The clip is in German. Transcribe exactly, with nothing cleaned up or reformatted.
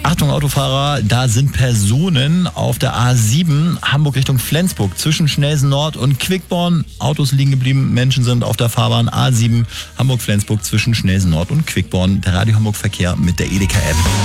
Achtung Autofahrer, da sind Personen auf der A sieben Hamburg Richtung Flensburg zwischen Schnelsen Nord und Quickborn. Autos liegen geblieben, Menschen sind auf der Fahrbahn A sieben Hamburg-Flensburg zwischen Schnelsen Nord und Quickborn. Der Radio Hamburg Verkehr mit der Edeka App.